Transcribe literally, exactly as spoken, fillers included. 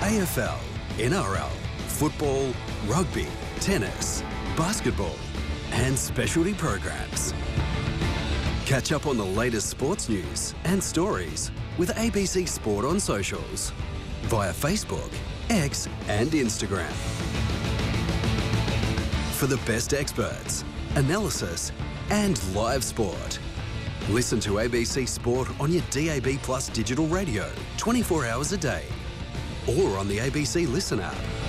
A F L, N R L, football, rugby, tennis, basketball, and specialty programs. Catch up on the latest sports news and stories with A B C Sport on socials via Facebook, X and Instagram. For the best experts, analysis and live sport. Listen to A B C Sport on your D A B Plus digital radio twenty-four hours a day or on the A B C Listen app.